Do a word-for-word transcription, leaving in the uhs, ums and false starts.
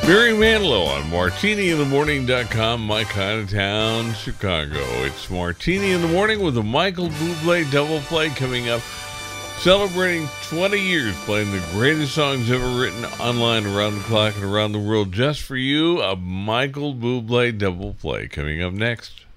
Barry Manilow on Martini In The Morning dot com, my kind of town, Chicago. It's Martini in the Morning with a Michael Bublé double play coming up, celebrating twenty years playing the greatest songs ever written online around the clock and around the world just for you. A Michael Bublé double play coming up next.